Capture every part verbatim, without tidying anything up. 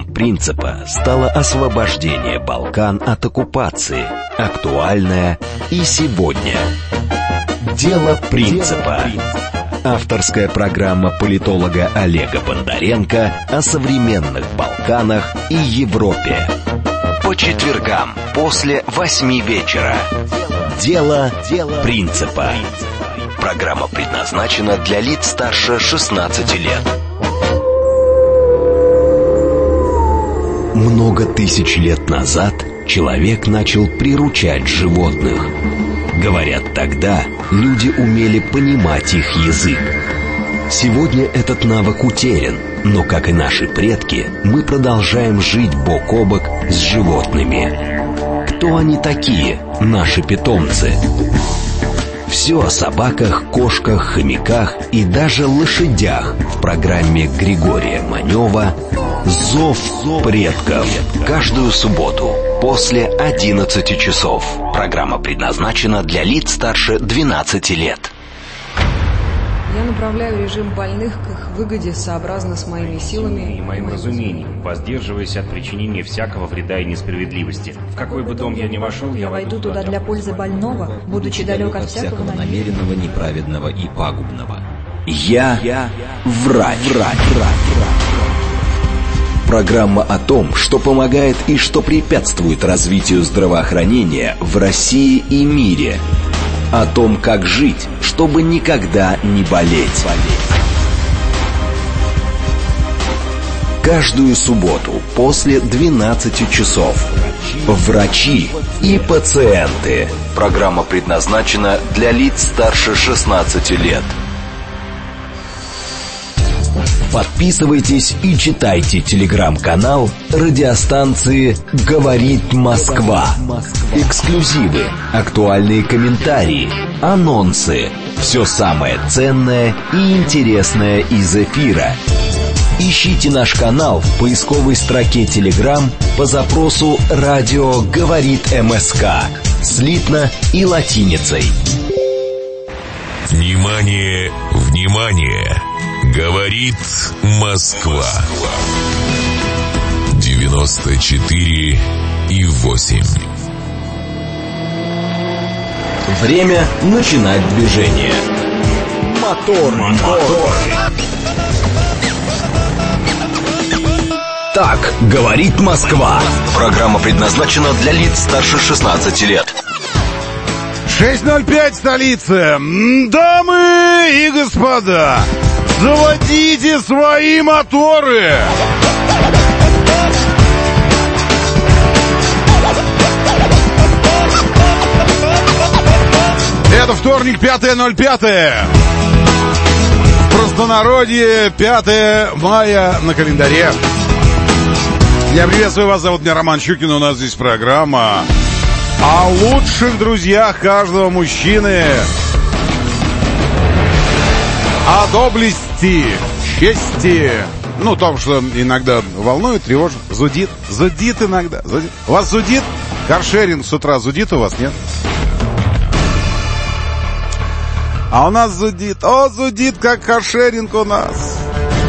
Принципа стало освобождение Балкан от оккупации, актуальное и сегодня. Дело Принципа. Авторская программа политолога Олега Бондаренко о современных Балканах и Европе. По четвергам после восьми вечера. Дело Принципа. Программа предназначена для лиц старше шестнадцати лет. Много тысяч лет назад человек начал приручать животных. Говорят, тогда люди умели понимать их язык. Сегодня этот навык утерян, но, как и наши предки, мы продолжаем жить бок о бок с животными. Кто они такие, наши питомцы? Все о собаках, кошках, хомяках и даже лошадях в программе Григория Манева «Зов предков». Каждую субботу после одиннадцати часов. Программа предназначена для лиц старше двенадцати лет. Я направляю режим больных к их выгоде сообразно с моими силами и моим разумением, воздерживаясь от причинения всякого вреда и несправедливости. В какой бы дом я ни вошел, я войду туда для пользы больного, будучи далек от всякого намеренного, неправедного и пагубного. Я, я врач. врач. Программа о том, что помогает и что препятствует развитию здравоохранения в России и мире. О том, как жить, чтобы никогда не болеть. Каждую субботу после двенадцати часов. Врачи и пациенты. Программа предназначена для лиц старше шестнадцати лет. Подписывайтесь и читайте телеграм-канал радиостанции «Говорит Москва». Эксклюзивы, актуальные комментарии, анонсы. Все самое ценное и интересное из эфира. Ищите наш канал в поисковой строке Telegram по запросу «Радио говорит МСК» слитно и латиницей. Внимание, внимание! Говорит Москва. девяносто четыре и восемь. Время начинать движение. Мотор, мотор. Так говорит Москва. Программа предназначена для лиц старше шестнадцати лет. шесть ноль пять, столица. Дамы и господа, заводите свои моторы. Это вторник, пятое ноль пятое. В простонародье пятое мая на календаре. Я приветствую вас, зовут меня Роман Щукин, у нас здесь программа о лучших друзьях каждого мужчины, о доблести, чести, ну, том, что иногда волнует, тревожит, зудит, зудит иногда, зудит. У вас зудит? Каршеринг с утра зудит у вас, нет? А у нас зудит, о, зудит, как каршеринг у нас.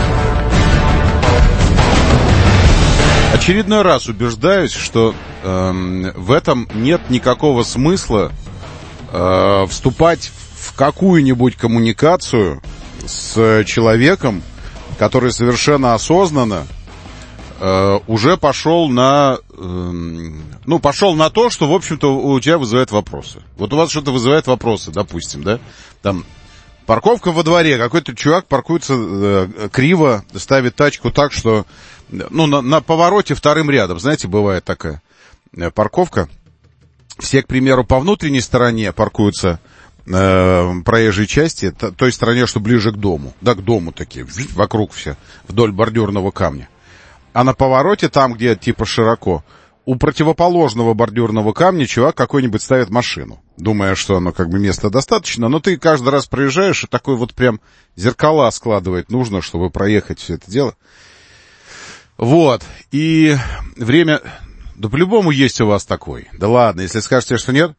Очередной раз убеждаюсь, что э, в этом нет никакого смысла э, вступать в какую-нибудь коммуникацию с человеком, который совершенно осознанно э, уже пошел на, э, ну, пошел на то, что, в общем-то, у тебя вызывает вопросы. Вот у вас что-то вызывает вопросы, допустим, да? Там парковка во дворе, какой-то чувак паркуется э, криво, ставит тачку так, что, ну, на, на повороте вторым рядом, знаете, бывает такая э, парковка. Все, к примеру, по внутренней стороне паркуются э, проезжей части, т- той стороне, что ближе к дому, да, к дому такие, вокруг все, вдоль бордюрного камня. А на повороте, там, где типа широко, у противоположного бордюрного камня чувак какой-нибудь ставит машину, думая, что оно как бы места достаточно, но ты каждый раз проезжаешь, и такой вот прям зеркала складывать нужно, чтобы проехать все это дело. Вот, и время... Да по-любому есть у вас такой. Да ладно, если скажете, что нет.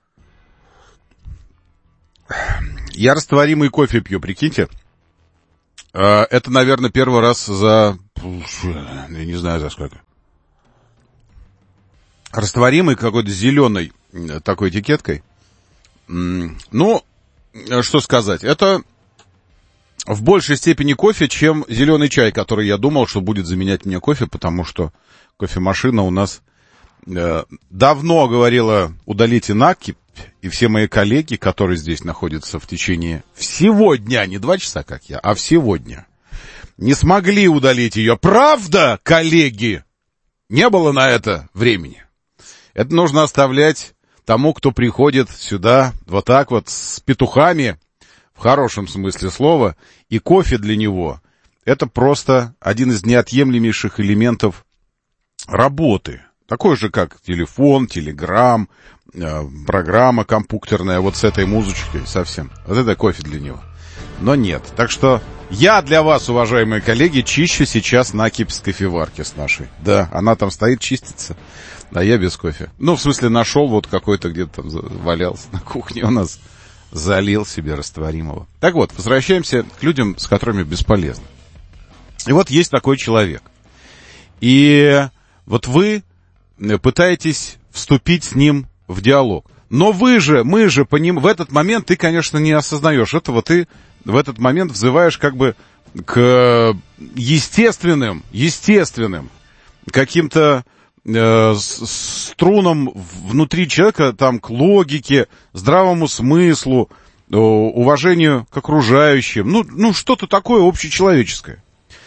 Я растворимый кофе пью, прикиньте. Это, наверное, первый раз за... Я не знаю, за сколько. растворимый какой-то зеленой такой этикеткой. Ну, что сказать, это в большей степени кофе, чем зеленый чай, который я думал, что будет заменять мне кофе, потому что кофемашина у нас э, давно говорила: удалите накипь, и все мои коллеги, которые здесь находятся в течение всего дня, не два часа, как я, а всего дня, не смогли удалить ее. Правда, коллеги? Не было на это времени. Это нужно оставлять тому, кто приходит сюда вот так вот с петухами, в хорошем смысле слова, и кофе для него — это просто один из неотъемлемейших элементов работы. Такой же, как телефон, телеграм, э, программа компьютерная, вот с этой музычкой совсем. Вот это кофе для него. Но нет. Так что я для вас, уважаемые коллеги, чищу сейчас накипь с кофеварки с нашей. Да, она там стоит, чистится, а я без кофе. Ну, в смысле, нашел вот какой-то где-то там валялся на кухне у нас. Залил себе растворимого. Так вот, возвращаемся к людям, с которыми бесполезно. И вот есть такой человек. И вот вы пытаетесь вступить с ним в диалог. Но вы же, мы же по ним, в этот момент ты, конечно, не осознаешь этого. Ты в этот момент взываешь как бы к естественным, естественным каким-то э, струнам внутри человека, там, к логике, здравому смыслу, э, уважению к окружающим. Ну, ну что-то такое общечеловеческое.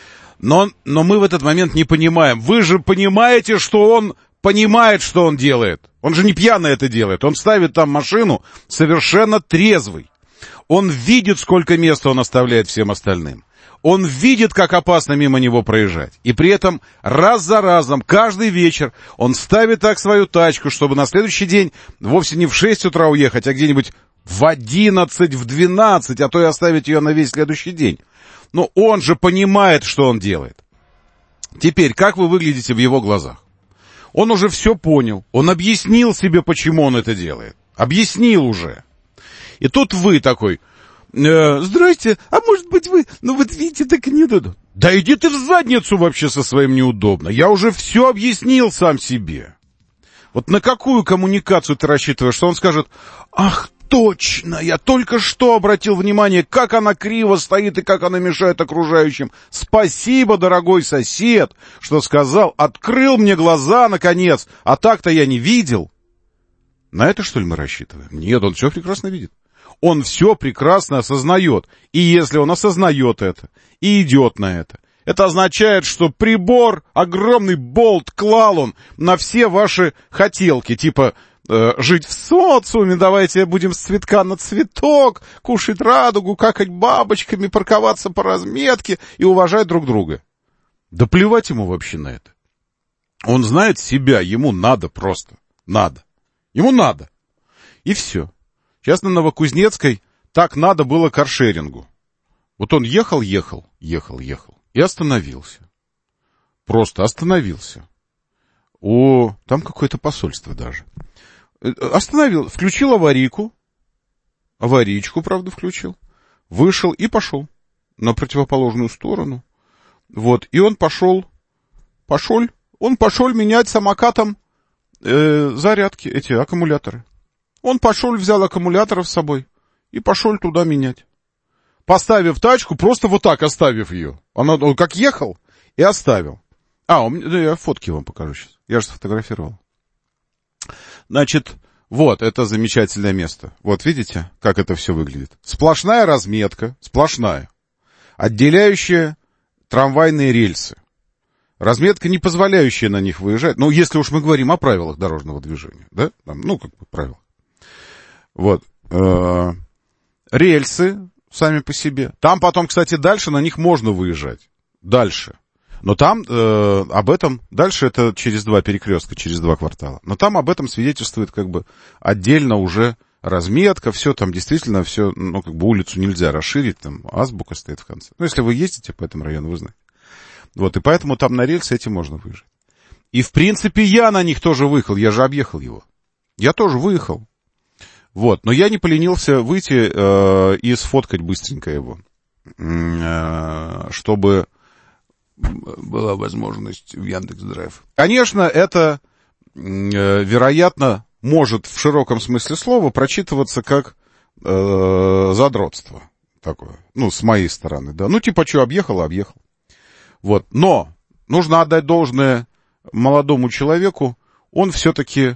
Но, но мы в этот момент не понимаем. Вы же понимаете, что он понимает, что он делает. Он же не пьяно это делает. Он ставит там машину совершенно трезвый. Он видит, сколько места он оставляет всем остальным. Он видит, как опасно мимо него проезжать. И при этом раз за разом, каждый вечер, он ставит так свою тачку, чтобы на следующий день вовсе не в шесть утра уехать, а где-нибудь в одиннадцать, в двенадцать, а то и оставить ее на весь следующий день. Но он же понимает, что он делает. Теперь, как вы выглядите в его глазах? Он уже все понял. Он объяснил себе, почему он это делает. Объяснил уже. И тут вы такой: э, здрасте, а может быть вы, ну вот видите, так не дадут. Да иди ты в задницу вообще со своим неудобно. Я уже все объяснил сам себе. Вот на какую коммуникацию ты рассчитываешь? Что он скажет: ах, точно, я только что обратил внимание, как она криво стоит и как она мешает окружающим. Спасибо, дорогой сосед, что сказал, открыл мне глаза, наконец, а так-то я не видел. На это, что ли, мы рассчитываем? Нет, он все прекрасно видит. Он все прекрасно осознает. И если он осознает это и идет на это, это означает, что прибор, огромный болт клал он на все ваши хотелки, типа э, жить в социуме, давайте будем с цветка на цветок, кушать радугу, какать бабочками, парковаться по разметке и уважать друг друга. Да плевать ему вообще на это. Он знает себя, ему надо просто, надо. Ему надо. И все. Сейчас на Новокузнецкой так надо было каршерингу. Вот он ехал, ехал, ехал, ехал и остановился. Просто остановился. О, там какое-то посольство даже. Остановил, включил аварийку. Аварийку, правда, включил. Вышел и пошел на противоположную сторону. Вот, и он пошел, пошел, он пошел менять самокатом э, зарядки, эти аккумуляторы. Он пошел, взял аккумуляторов с собой и пошел туда менять. Поставив тачку, просто вот так оставив ее. Он, он как ехал и оставил. А, у меня, да, я фотки вам покажу сейчас. Я же сфотографировал. Значит, вот, это замечательное место. Вот видите, как это все выглядит. Сплошная разметка, сплошная, отделяющая трамвайные рельсы. Разметка, не позволяющая на них выезжать. Ну, если уж мы говорим о правилах дорожного движения, да? Там, ну, как бы правила. Вот. Э-э- рельсы сами по себе. Там потом, кстати, дальше на них можно выезжать. Дальше. Но там э, об этом... Дальше это через два перекрестка, через два квартала. Но там об этом свидетельствует как бы отдельно уже разметка. Все там действительно все... Ну, как бы улицу нельзя расширить. Там азбука стоит в конце. Ну, если вы ездите по этому району, вы знаете. Вот. И поэтому там на рельсы эти можно выезжать. И, в принципе, я на них тоже выехал. Я же объехал его. Я тоже выехал. Вот, но я не поленился выйти э, и сфоткать быстренько его, э, чтобы была возможность в Яндекс.Драйв. Конечно, это вероятно, может в широком смысле слова прочитываться как э, задротство такое, ну, с моей стороны, да. Ну, типа, что, объехал, объехал. Вот, но нужно отдать должное молодому человеку, он все-таки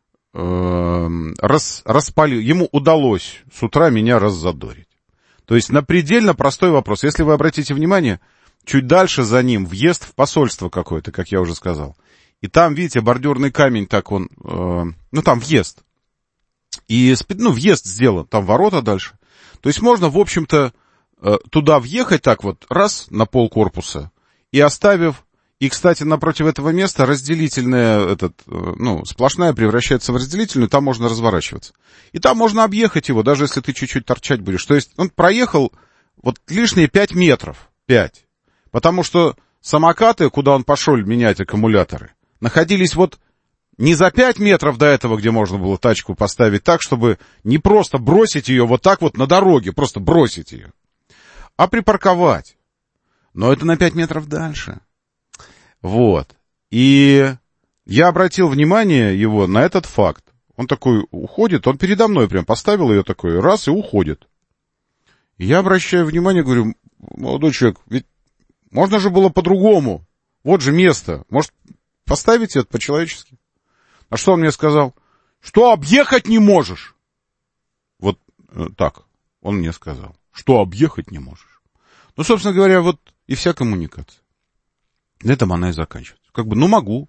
э, рас, распалил, ему удалось с утра меня раззадорить. То есть на предельно простой вопрос. Если вы обратите внимание, чуть дальше за ним въезд в посольство какое-то, как я уже сказал. И там, видите, бордюрный камень, так он, э, ну там въезд. И, ну, въезд сделан, там ворота дальше. То есть можно, в общем-то, э, туда въехать так вот, раз, на пол корпуса, и оставив, и, кстати, напротив этого места разделительная, этот, э, ну, сплошная превращается в разделительную, там можно разворачиваться. И там можно объехать его, даже если ты чуть-чуть торчать будешь. То есть он проехал вот лишние пять метров, пять. Потому что самокаты, куда он пошел менять аккумуляторы, находились вот не за пять метров до этого, где можно было тачку поставить так, чтобы не просто бросить ее вот так вот на дороге, просто бросить ее, а припарковать. Но это на пять метров дальше. Вот. И я обратил внимание его на этот факт. Он такой уходит, он передо мной прям поставил ее такой, раз, и уходит. И я обращаю внимание, говорю, молодой человек, ведь можно же было по-другому. Вот же место. Может, поставить это по-человечески? А что он мне сказал? Что объехать не можешь? Вот э, так он мне сказал. Что объехать не можешь? Ну, собственно говоря, вот и вся коммуникация. На этом она и заканчивается. Как бы, ну, могу.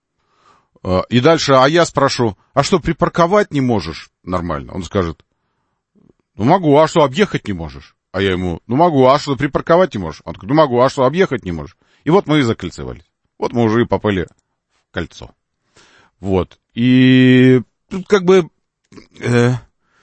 Э, и дальше, а я спрошу, а что, припарковать не можешь нормально? Он скажет, ну, могу, а что, объехать не можешь? А я ему, ну, могу, а что, припарковать не можешь? Он говорит, ну, могу, а что, объехать не можешь? И вот мы и закольцевались. Вот мы уже и попали в кольцо. Вот. И тут как бы... Э,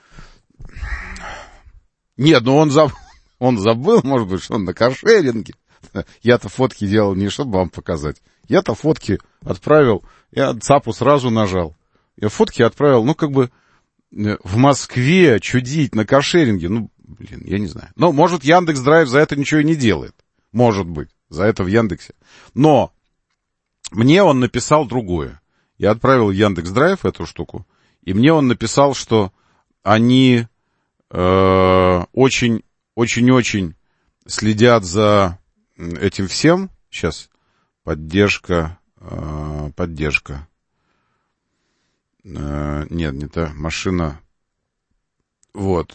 нет, ну он, заб, он забыл, может быть, что он на каршеринге. Я-то фотки делал не чтобы вам показать. Я-то фотки отправил, я ЦАПу сразу нажал. Я фотки отправил, ну, как бы в Москве чудить на каршеринге, ну, блин, я не знаю. Но, может, Яндекс.Драйв за это ничего и не делает. Может быть, за это в Яндексе. Но мне он написал другое. Я отправил в Яндекс.Драйв эту штуку, и мне он написал, что они э, очень, очень-очень следят за этим всем. Сейчас поддержка, э, поддержка. Э, нет, не та машина. Вот.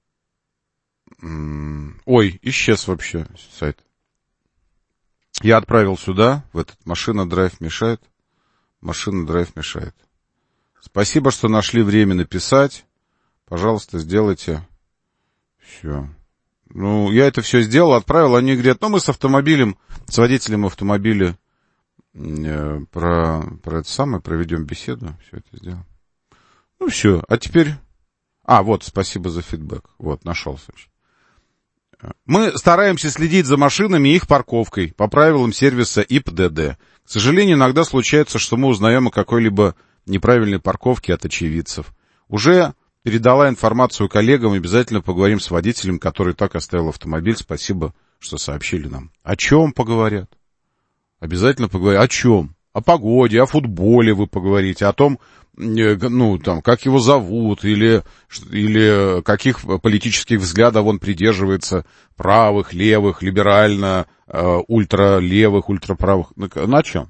Ой, исчез вообще сайт. Я отправил сюда, в этот машина драйв мешает. Машина драйв мешает. Спасибо, что нашли время написать. Пожалуйста, сделайте. Все. Ну, я это все сделал, отправил. Они говорят, ну, мы с автомобилем, с водителем автомобиля э, про, про это самое проведем беседу. Все это сделаем. Ну, все. А теперь... А, вот, спасибо за фидбэк. Вот, нашелся. Мы стараемся следить за машинами и их парковкой по правилам сервиса И П Д Д. К сожалению, иногда случается, что мы узнаем о какой-либо неправильной парковке от очевидцев. Уже передала информацию коллегам, обязательно поговорим с водителем, который так оставил автомобиль. Спасибо, что сообщили нам. О чем поговорят? Обязательно поговорят. О чем? О погоде, о футболе вы поговорите, о том, ну, там, как его зовут, или, или каких политических взглядов он придерживается, правых, левых, либерально, э, ультралевых, ультраправых. На чем?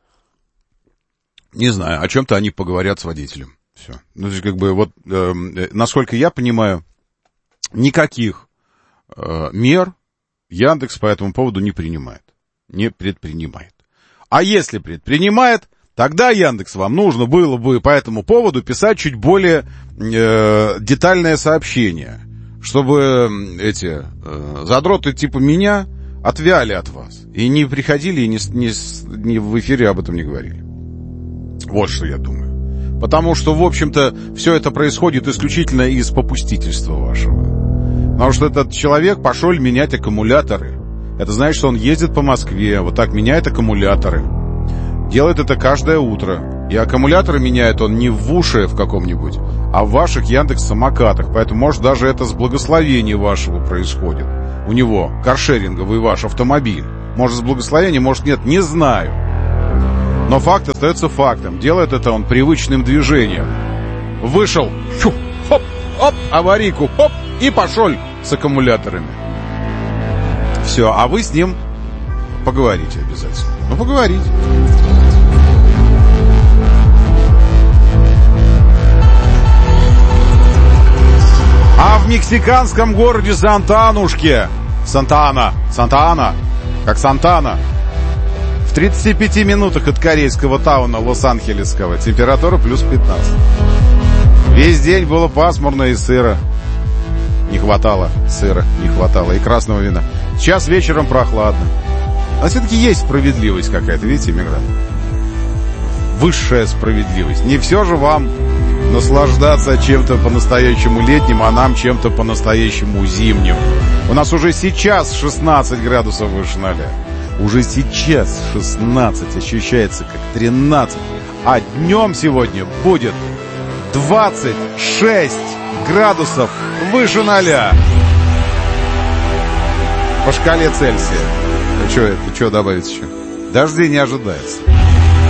Не знаю, о чем-то они поговорят с водителем. Все. Ну, то есть, как бы, вот, э, насколько я понимаю, никаких э, мер Яндекс по этому поводу не принимает, не предпринимает. А если предпринимает, тогда, Яндекс, вам нужно было бы по этому поводу писать чуть более э, детальное сообщение, чтобы эти э, задроты типа меня отвяли от вас и не приходили и не, не, не в эфире об этом не говорили. Вот что я думаю. Потому что, в общем-то, все это происходит исключительно из попустительства вашего. Потому что этот человек пошел менять аккумуляторы. Это значит, что он ездит по Москве, вот так меняет аккумуляторы. Делает это каждое утро. И аккумуляторы меняет он не в уши в каком-нибудь, а в ваших Яндекс-самокатах. Поэтому, может, даже это с благословения вашего происходит. У него каршеринговый ваш автомобиль. Может, с благословения, может, нет, не знаю. Но факт остается фактом. Делает это он привычным движением. Вышел, щу, хоп, хоп, аварийку, хоп, и пошел с аккумуляторами. Все, а вы с ним поговорите обязательно. Ну, поговорите. А в мексиканском городе Сантанушке, Санта-Ана, Санта-Ана, как Сантана, в тридцати пяти минутах от корейского тауна Лос-Анджелесского температура плюс пятнадцать. Весь день было пасмурно и сыро. Не хватало сыра, не хватало и красного вина. Сейчас вечером прохладно. А все-таки есть справедливость какая-то, видите, мигрант? Высшая справедливость. Не все же вам наслаждаться чем-то по-настоящему летним, а нам чем-то по-настоящему зимним. У нас уже сейчас шестнадцать градусов выше ноля. Уже сейчас шестнадцать ощущается как тринадцать. А днем сегодня будет двадцать шесть градусов выше ноля. По шкале Цельсия. А что это? Что добавить еще? Дождей не ожидается.